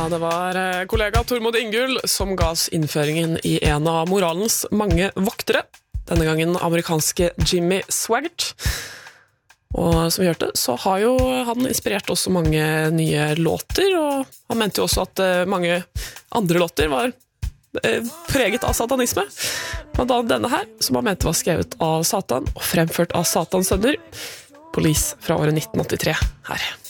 det var kollega Tormod Ingull som ga oss innføringen i en av moralens mange voktere. Denne gangen amerikanske Jimmy Swaggart. Og som vi hørte, så har jo han inspirert også mange nye låter, og han mente jo også at mange andre låter var preget av satanisme. Blant annet denne her, som han mente var skrevet av Satan og fremført av Satans sønner. Police fra året 1983 her.